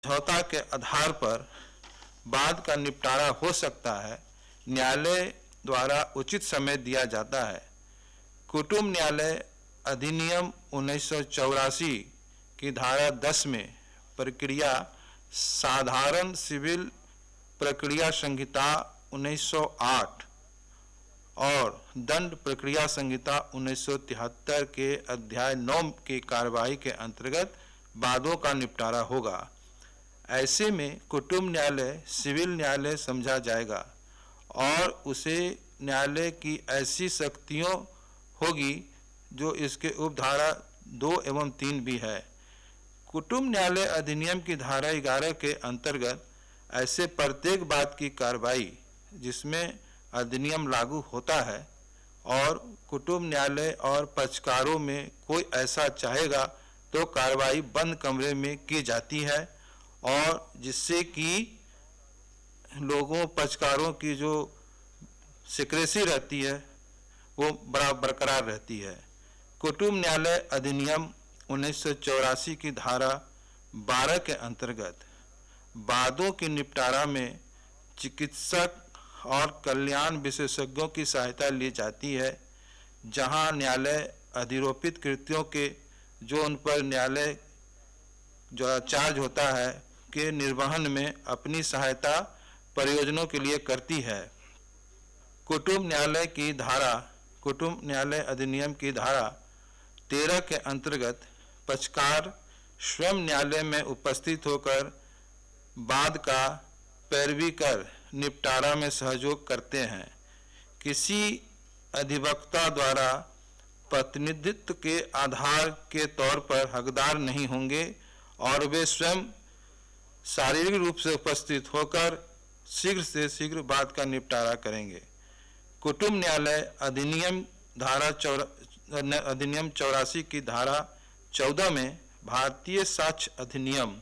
समझौता के आधार पर वाद का निपटारा हो सकता है, न्यायालय द्वारा उचित समय दिया जाता है। कुटुंब न्यायालय अधिनियम 1984 की धारा 10 में प्रक्रिया साधारण सिविल प्रक्रिया संहिता 1908 और दंड प्रक्रिया संहिता 1973 के अध्याय 9 की कार्यवाही के अंतर्गत वादों का निपटारा होगा। ऐसे में कुटुंब न्यायालय सिविल न्यायालय समझा जाएगा और उसे न्यायालय की ऐसी शक्तियों होगी जो इसके उपधारा 2 एवं 3 भी है। कुटुंब न्यायालय अधिनियम की धारा 11 के अंतर्गत ऐसे प्रत्येक बात की कार्रवाई जिसमें अधिनियम लागू होता है और कुटुंब न्यायालय और पक्षकारों में कोई ऐसा चाहेगा तो कार्रवाई बंद कमरे में की जाती है और जिससे कि लोगों पक्षकारों की जो सिक्रेसी रहती है वो बरकरार रहती है। कुटुंब न्यायालय अधिनियम 1984 की धारा 12 के अंतर्गत वादों के निपटारा में चिकित्सक और कल्याण विशेषज्ञों की सहायता ली जाती है, जहां न्यायालय अधिरोपित कृत्यों के जो उन पर न्यायालय जो चार्ज होता है के निर्वहन में अपनी सहायता प्रयोजनों के लिए करती है। कुटुंब न्यायालय अधिनियम की धारा 13 के अंतर्गत पक्षकार स्वयं न्यायालय में उपस्थित होकर वाद का पैरवी कर निपटारा में सहयोग करते हैं। किसी अधिवक्ता द्वारा प्रतिनिधित्व के आधार के तौर पर हकदार नहीं होंगे और वे स्वयं शारीरिक रूप से उपस्थित होकर शीघ्र से शीघ्र वाद का निपटारा करेंगे। कुटुंब न्यायालय अधिनियम 84 की धारा 14 में भारतीय साक्ष्य अधिनियम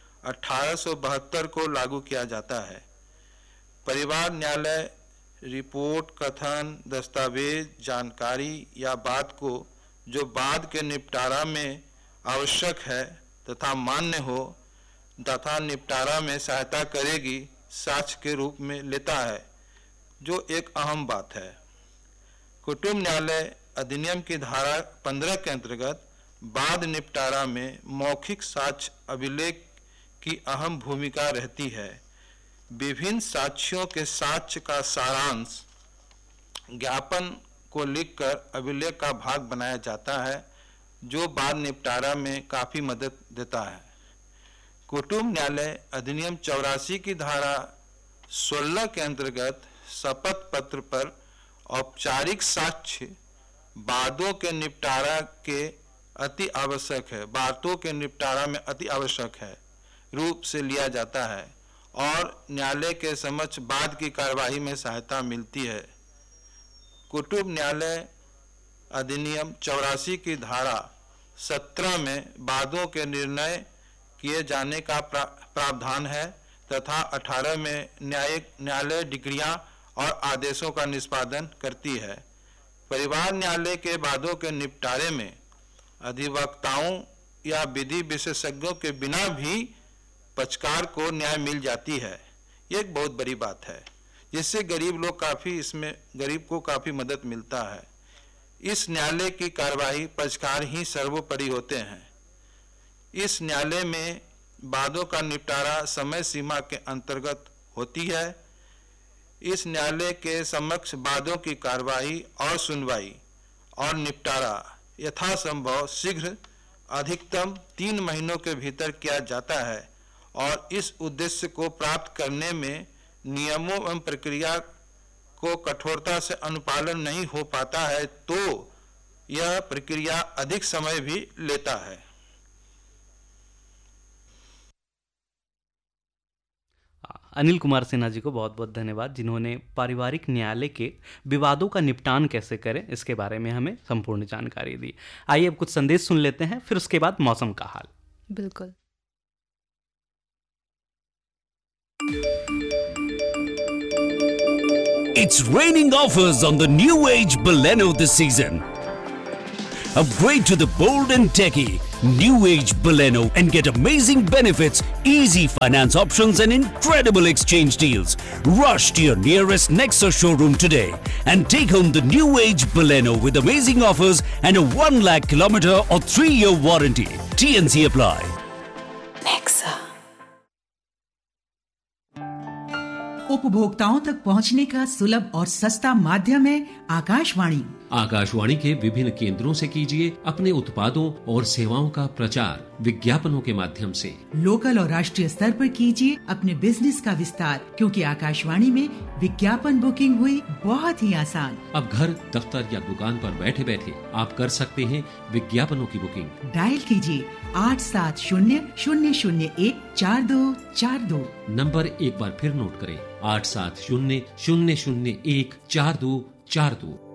1872 को लागू किया जाता है। परिवार न्यायालय रिपोर्ट, कथन, दस्तावेज, जानकारी या बात को जो वाद के निपटारा में आवश्यक है तथा मान्य हो तथा निपटारा में सहायता करेगी साक्ष्य के रूप में लेता है, जो एक अहम बात है। कुटुंब न्यायालय अधिनियम की धारा 15 के अंतर्गत वाद निपटारा में मौखिक साक्ष्य अभिलेख की अहम भूमिका रहती है। विभिन्न साक्ष्यों के साक्ष्य का सारांश ज्ञापन को लिखकर अभिलेख का भाग बनाया जाता है, जो वाद निपटारा में काफ़ी मदद देता है। कुटुंब न्यायालय अधिनियम 84 की धारा 16 के अंतर्गत शपथ पत्र पर औपचारिक साक्ष्य वादों के निपटारा के अति आवश्यक है, बातों के निपटारा में अति आवश्यक है रूप से लिया जाता है और न्यायालय के समक्ष वाद की कार्यवाही में सहायता मिलती है। कुटुंब न्यायालय अधिनियम 84 की धारा 17 में वादों के निर्णय किए जाने का प्रावधान है तथा 18 में न्यायालय डिक्रियां और आदेशों का निष्पादन करती है। परिवार न्यायालय के वादों के निपटारे में अधिवक्ताओं या विधि विशेषज्ञों के बिना भी पक्षकार को न्याय मिल जाती है। ये एक बहुत बड़ी बात है, जिससे गरीब को काफ़ी मदद मिलता है। इस न्यायालय की कार्यवाही पक्षकार ही सर्वोपरि होते हैं। इस न्यायालय में वादों का निपटारा समय सीमा के अंतर्गत होती है। इस न्यायालय के समक्ष वादों की कार्यवाही और सुनवाई और निपटारा यथासंभव शीघ्र अधिकतम 3 महीनों के भीतर किया जाता है और इस उद्देश्य को प्राप्त करने में नियमों एवं प्रक्रिया को कठोरता से अनुपालन नहीं हो पाता है तो यह प्रक्रिया अधिक समय भी लेता है। अनिल कुमार सिन्हा जी को बहुत बहुत धन्यवाद, जिन्होंने पारिवारिक न्यायालय के विवादों का निपटान कैसे करें इसके बारे में हमें संपूर्ण जानकारी दी। आइए अब कुछ संदेश सुन लेते हैं, फिर उसके बाद मौसम का हाल। बिल्कुल। It's raining offers on the new age Baleno this season. Upgrade to the bold and techy New Age Baleno and get amazing benefits, easy finance options and incredible exchange deals. Rush to your nearest Nexa showroom today and take home the New Age Baleno with amazing offers and a 1 lakh kilometer or 3-year warranty. TNC apply. Nexa. उपभोक्ताओं तक पहुंचने का सुलभ और सस्ता माध्यम है आकाशवाणी। आकाशवाणी के विभिन्न केंद्रों से कीजिए अपने उत्पादों और सेवाओं का प्रचार विज्ञापनों के माध्यम से। लोकल और राष्ट्रीय स्तर पर कीजिए अपने बिजनेस का विस्तार, क्योंकि आकाशवाणी में विज्ञापन बुकिंग हुई बहुत ही आसान। अब घर, दफ्तर या दुकान पर बैठे बैठे आप कर सकते हैं विज्ञापनों की बुकिंग। डायल कीजिए 8700014242। नंबर एक बार फिर नोट करें, 8700014242।